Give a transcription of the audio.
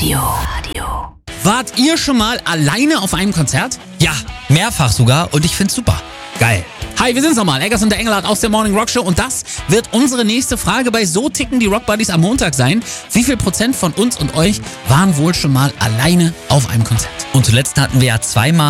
Wart ihr schon mal alleine auf einem Konzert? Ja, mehrfach sogar und ich find's super. Geil. Hi, wir sind's nochmal, Eggers und der Engelhardt aus der Morning Rock Show und das wird unsere nächste Frage bei So ticken die Rock Buddies am Montag sein. Wie viel Prozent von uns und euch waren wohl schon mal alleine auf einem Konzert? Und zuletzt hatten wir ja zweimal